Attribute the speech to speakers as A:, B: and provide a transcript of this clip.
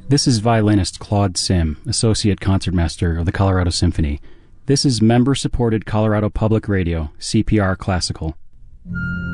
A: This is violinist Claude Sim, Associate Concertmaster of the Colorado Symphony. This is member-supported Colorado Public Radio, CPR Classical.